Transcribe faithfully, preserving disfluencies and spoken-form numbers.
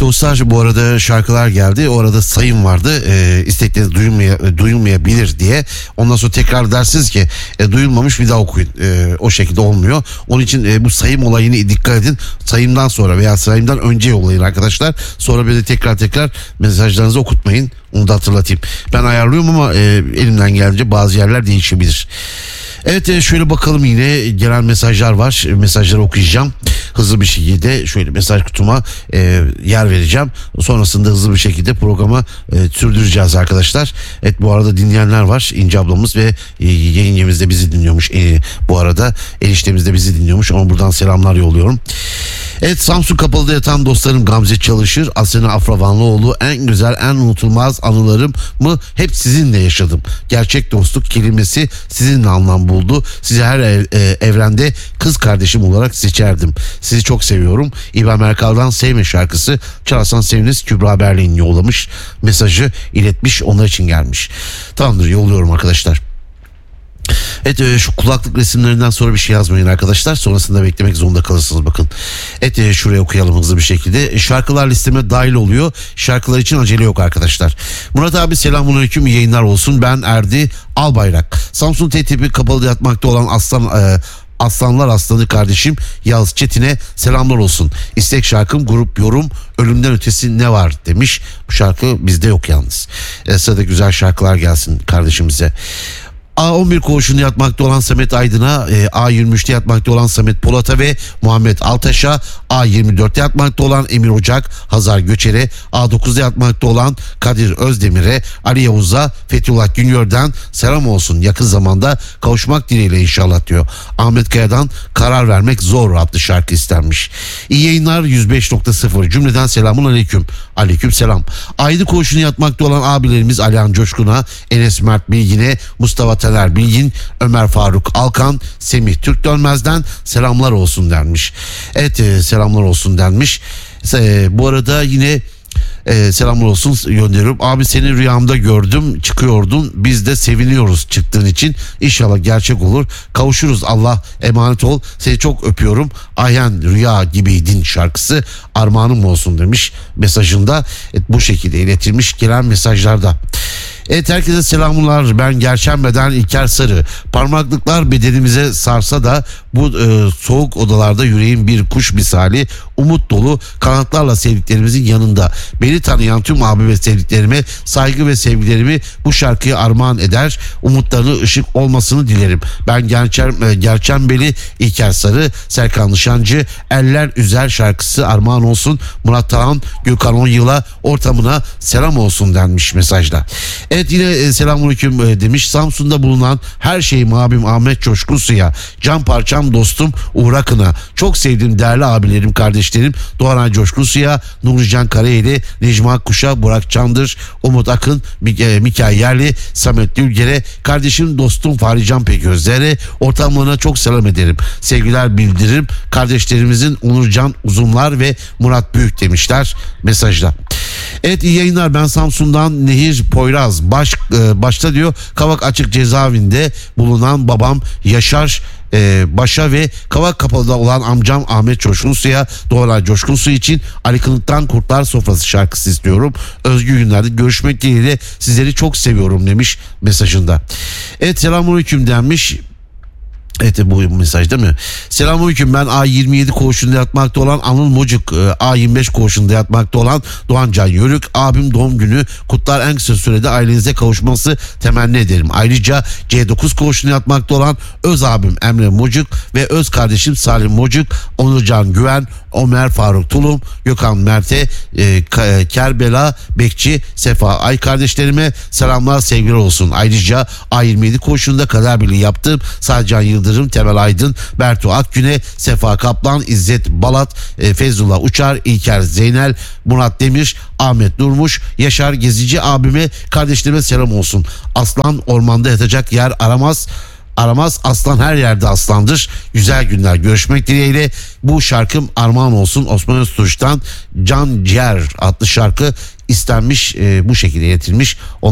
dostlar, bu arada şarkılar geldi. O arada sayım vardı. E, istekleriniz duyulmaya, duyulmayabilir diye. Ondan sonra tekrar dersiniz ki e, duyulmamış, bir daha okuyun. E, o şekilde olmuyor. Onun için e, bu sayım olayını dikkat edin. Sayımdan sonra veya sayımdan önce yollayın arkadaşlar. Sonra böyle tekrar tekrar mesajlarınızı okutmayın. Onu da hatırlatayım. Ben ayarlıyorum ama e, elimden gelince bazı yerler değişebilir. Evet, şöyle bakalım, yine gelen mesajlar var. Mesajları okuyacağım. Hızlı bir şekilde şöyle mesaj kutuma e, yer vereceğim. Sonrasında hızlı bir şekilde programı e, sürdüreceğiz arkadaşlar. Evet, bu arada dinleyenler var. İnce ablamız ve e, yengemiz de bizi dinliyormuş. E, bu arada eniştemiz de bizi dinliyormuş. Ona buradan selamlar yolluyorum. Evet, Samsun Kapalı'da yatan dostlarım Gamze Çalışır, Asena Afravanlıoğlu, en güzel, en unutulmaz anılarımı hep sizinle yaşadım. Gerçek dostluk kelimesi sizinle anlam buldu. Sizi her ev, e, evrende kız kardeşim olarak seçerdim. Sizi çok seviyorum. İbrahim Erkal'dan Sevme şarkısı çalarsan seviniriz. Kübra Berlin yollamış. Mesajı iletmiş. Onlar için gelmiş. Tamamdır, yolluyorum arkadaşlar. Evet, şu kulaklık resimlerinden sonra bir şey yazmayın arkadaşlar. Sonrasında beklemek zorunda kalırsınız, bakın. Evet, şuraya okuyalım hızlı bir şekilde. Şarkılar listeme dahil oluyor. Şarkılar için acele yok arkadaşlar. Murat abi selamünaleyküm, iyi yayınlar olsun. Ben Erdi Albayrak. Samsun T T P Kapalı'da yatmakta olan Aslan... E, Aslanlar Aslanı kardeşim Yağız Çetin'e selamlar olsun. İstek şarkım grup yorum ölümden ötesi ne var demiş. Bu şarkı bizde yok yalnız. E, sırada güzel şarkılar gelsin kardeşimize. A on bir koğuşunda yatmakta olan Samet Aydın'a, e, A yirmi üçte yatmakta olan Samet Polat'a ve Muhammed Altaş'a, A yirmi dörtte yatmakta olan Emir Ocak, Hazar Göçer'e, A dokuzda yatmakta olan Kadir Özdemir'e, Ali Yavuz'a, Fethullah Güngör'den selam olsun. Yakın zamanda kavuşmak dileğiyle inşallah diyor. Ahmet Kaya'dan Karar Vermek Zor adlı şarkı istenmiş. İyi yayınlar yüz beş nokta sıfır cümleden selamun aleyküm. Aleyküm selam. Ayrı koğuşunda yatmakta olan abilerimiz Alihan Coşkun'a, Enes Mert Bilgin'e, Mustafa Taner Bilgin, Ömer Faruk Alkan, Semih Türk Dönmez'den selamlar olsun denmiş. Evet, e, selamlar olsun denmiş. E, bu arada yine e, selamlar olsun gönderiyorum. Abi seni rüyamda gördüm, çıkıyordun. Biz de seviniyoruz çıktığın için. İnşallah gerçek olur. Kavuşuruz, Allah emanet ol. Seni çok öpüyorum. Ayhan rüya gibiydin şarkısı armağanım olsun demiş mesajında. Evet, bu şekilde iletilmiş gelen mesajlarda. Evet, herkese selamlar. Ben Gerçenbe'den İlker Sarı. Parmaklıklar bedenimize sarsa da bu e, soğuk odalarda yüreğim bir kuş misali umut dolu kanatlarla sevdiklerimizin yanında. Beni tanıyan tüm abi ve sevdiklerime saygı ve sevgilerimi bu şarkıya armağan eder. Umutlarını ışık olmasını dilerim. Ben Gerçen, e, Gerçenbeli İlker Sarı. Serkan Nişancı Eller Üzer şarkısı armağan olsun. Murat Tağan Gökhan on yıla ortamına selam olsun denmiş mesajda. Evet, yine e, selamünaleyküm e, demiş. Samsun'da bulunan her şeyim abim Ahmet Coşkun Su'ya, can parçam dostum Uğur Akın'a, çok sevdiğim değerli abilerim, kardeşlerim Doğan Coşkun Su'ya, Nurican Karayeli, Necmi Akkuş'a, Burak Çandır, Umut Akın, Mik- Mikail Yerli, Samet Dülger'e, kardeşim dostum Fahrican Peközler'e, ortamlarına çok selam ederim. Sevgiler bildiririm. Kardeşlerimizin Onurcan Uzunlar ve Murat Büyük demişler mesajda. Evet, iyi yayınlar. Ben Samsun'dan Nehir Poyraz. Baş, e, başta diyor Kavak Açık Cezaevinde bulunan babam Yaşar e, Baş'a ve Kavak Kapalı'da olan amcam Ahmet Coşkun Su'ya, Doğan Coşkun Su için Ali Kılıç'tan Kurtlar Sofrası şarkısı istiyorum. Özgür günlerde görüşmek dileğiyle sizleri çok seviyorum demiş mesajında. Evet, selamünaleyküm denmiş. Evet, bu mesaj değil mi? Selamünaleyküm, ben A yirmi yedi koğuşunda yatmakta olan Anıl Mocuk, A yirmi beş koğuşunda yatmakta olan Doğan Can Yörük. Abim doğum günü kutlar, en kısa sürede ailenize kavuşması temenni ederim. Ayrıca C dokuz koğuşunda yatmakta olan öz abim Emre Mocuk ve öz kardeşim Salim Mocuk, Onurcan Güven, Ömer Faruk Tulum, Gökhan Mert'e, e, Kerbela Bekçi, Sefa Ay kardeşlerime selamlar, sevgiler olsun. Ayrıca A yirmi yedi koğuşunda kader birliği yaptığım Sadcan Yıldırım, Temel Aydın, Bertu Akgüne, Sefa Kaplan, İzzet Balat, e, Feyzullah Uçar, İlker Zeynel, Murat Demir, Ahmet Durmuş, Yaşar Gezici abime, kardeşlerime selam olsun. Aslan ormanda yatacak yer aramaz. Aramaz, aslan her yerde aslandır. Güzel günler, görüşmek dileğiyle. Bu şarkım armağan olsun. Osman Öztürk'ten Can Ciğer adlı şarkı istenmiş, e, bu şekilde iletilmiş.